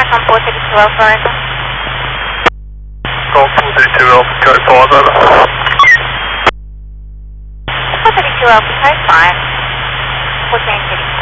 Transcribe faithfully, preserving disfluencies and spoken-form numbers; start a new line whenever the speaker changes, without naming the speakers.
from four thirty-two Alpha, over.
Golf four thirty-two Alpha, code five, over.
four thirty-two Alpha, code five. fourteen thirty-two.